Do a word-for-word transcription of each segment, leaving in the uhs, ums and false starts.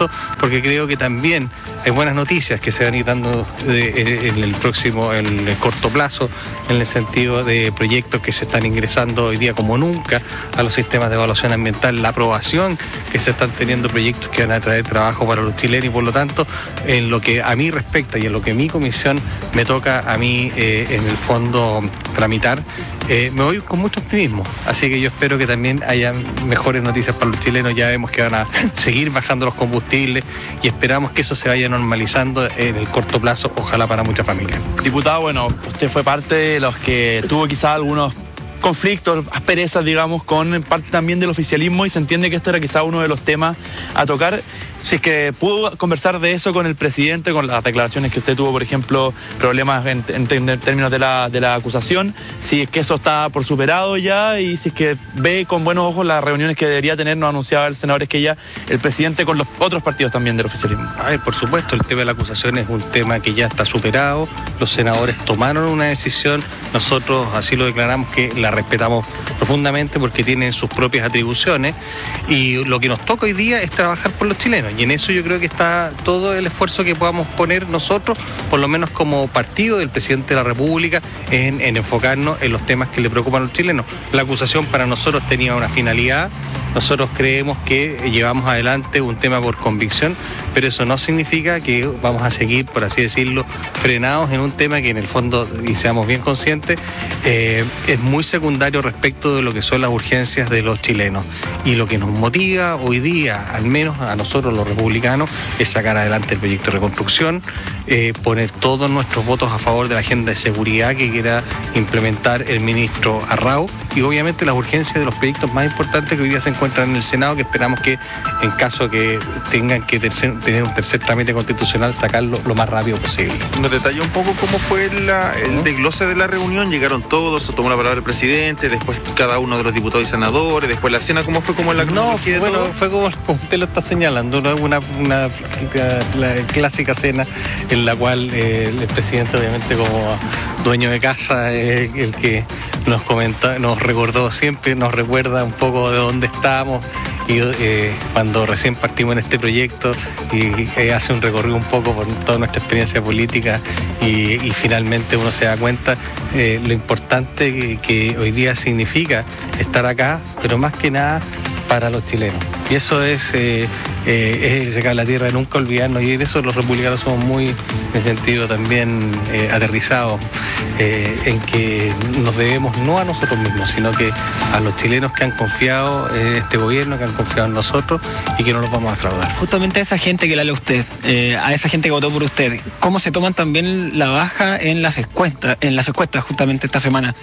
contento porque creo que también hay buenas noticias que se van a ir dando de, en el próximo, en el corto plazo, en el sentido de proyectos que se están ingresando hoy día como nunca a los sistemas de evaluación ambiental, la aprobación que se están teniendo proyectos que van a traer trabajo para los chilenos y por lo tanto, en lo que a mí respecta y en lo que mi comisión me toca a mí eh, en el fondo tramitar, eh, me voy con mucho optimismo. Así que yo espero que también haya mejores noticias para los chilenos. Ya vemos que van a seguir bajando los combustibles y esperamos que eso se vaya normalizando en el corto plazo, ojalá para muchas familias. Diputado, bueno, usted fue parte de los que tuvo quizás algunos conflictos, asperezas, digamos, con parte también del oficialismo y se entiende que esto era quizá uno de los temas a tocar. Si es que pudo conversar de eso con el presidente, con las declaraciones que usted tuvo, por ejemplo, problemas en, en, en términos de la, de la acusación, si es que eso está por superado ya y si es que ve con buenos ojos las reuniones que debería tener, nos anunciaba el senador Esquella, el presidente con los otros partidos también del oficialismo. A ver, por supuesto, el tema de la acusación es un tema que ya está superado, los senadores tomaron una decisión, nosotros así lo declaramos que la respetamos profundamente porque tienen sus propias atribuciones y lo que nos toca hoy día es trabajar por los chilenos. Y en eso yo creo que está todo el esfuerzo que podamos poner nosotros, por lo menos como partido del presidente de la República, en, en enfocarnos en los temas que le preocupan a los chilenos. La acusación para nosotros tenía una finalidad. Nosotros creemos que llevamos adelante un tema por convicción, pero eso no significa que vamos a seguir, por así decirlo, frenados en un tema que en el fondo, y seamos bien conscientes, eh, es muy secundario respecto de lo que son las urgencias de los chilenos. Y lo que nos motiva hoy día, al menos a nosotros los republicanos, es sacar adelante el proyecto de reconstrucción, eh, poner todos nuestros votos a favor de la agenda de seguridad que quiera implementar el ministro Arrau y obviamente las urgencias de los proyectos más importantes que hoy día se encuentran en el Senado, que esperamos que en caso que tengan que tercer, tener un tercer trámite constitucional, sacarlo lo más rápido posible. ¿Nos detalla un poco cómo fue la, el ¿Mm? desglose de la reunión? Llegaron todos, se tomó la palabra el presidente, después cada uno de los diputados y senadores, después la cena, ¿cómo fue como en la No, fue, bueno, fue como usted lo está señalando, ¿no? una, una la clásica cena en la cual eh, el presidente obviamente como dueño de casa es eh, el que nos comentó, nos recordó siempre, nos recuerda un poco de dónde estábamos y eh, cuando recién partimos en este proyecto y eh, hace un recorrido un poco por toda nuestra experiencia política y, y finalmente uno se da cuenta eh, lo importante que, que hoy día significa estar acá, pero más que nada para los chilenos. Y eso es, eh, eh, es llegar a la tierra de nunca olvidarnos, y en eso los republicanos somos muy, en ese sentido, también eh, aterrizados eh, en que nos debemos no a nosotros mismos, sino que a los chilenos que han confiado en este gobierno, que han confiado en nosotros y que no los vamos a defraudar. Justamente a esa gente que la lee usted, eh, a esa gente que votó por usted, ¿cómo se toman también la baja en las encuestas, en las encuestas justamente esta semana?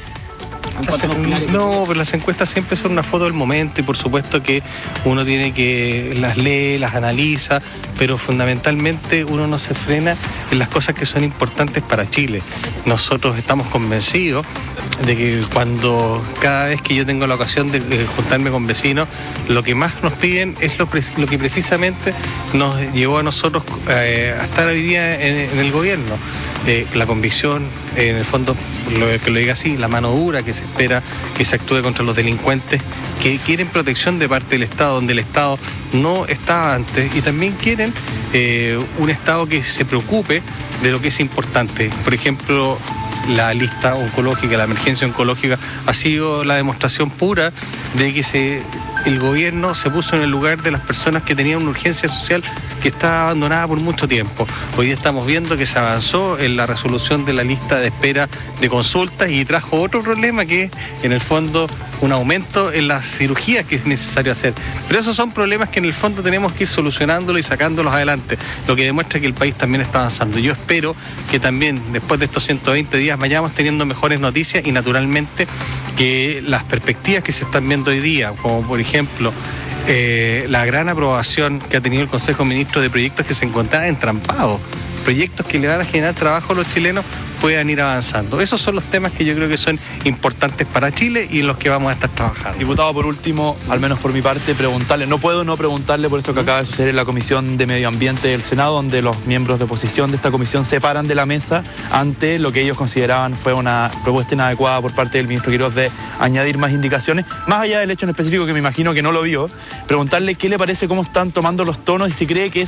No, pero las encuestas siempre son una foto del momento y por supuesto que uno tiene que las lee, las analiza, pero fundamentalmente uno no se frena en las cosas que son importantes para Chile. Nosotros estamos convencidos de que cuando cada vez que yo tengo la ocasión de, de juntarme con vecinos, lo que más nos piden es lo, lo que precisamente nos llevó a nosotros eh, a estar hoy día en, en el gobierno. Eh, la convicción, eh, en el fondo, lo, que lo diga así, la mano dura que se espera que se actúe contra los delincuentes que quieren protección de parte del Estado, donde el Estado no estaba antes, y también quieren eh, un Estado que se preocupe de lo que es importante. Por ejemplo, la lista oncológica, la emergencia oncológica, ha sido la demostración pura de que se, el gobierno se puso en el lugar de las personas que tenían una urgencia social que estaba abandonada por mucho tiempo. Hoy día estamos viendo que se avanzó en la resolución de la lista de espera de consultas y trajo otro problema que es, en el fondo, un aumento en las cirugías que es necesario hacer. Pero esos son problemas que en el fondo tenemos que ir solucionándolos y sacándolos adelante, lo que demuestra que el país también está avanzando. Yo espero que también después de estos ciento veinte días vayamos teniendo mejores noticias y naturalmente que las perspectivas que se están viendo hoy día, como por ejemplo eh, la gran aprobación que ha tenido el Consejo de Ministros de proyectos que se encontraban entrampados, proyectos que le van a generar trabajo a los chilenos, puedan ir avanzando. Esos son los temas que yo creo que son importantes para Chile y en los que vamos a estar trabajando. Diputado, por último, al menos por mi parte, preguntarle, no puedo no preguntarle por esto que acaba de suceder en la Comisión de Medio Ambiente del Senado, donde los miembros de oposición de esta comisión se paran de la mesa ante lo que ellos consideraban fue una propuesta inadecuada por parte del ministro Quiroz de añadir más indicaciones, más allá del hecho en específico que me imagino que no lo vio, preguntarle qué le parece, cómo están tomando los tonos y si cree que es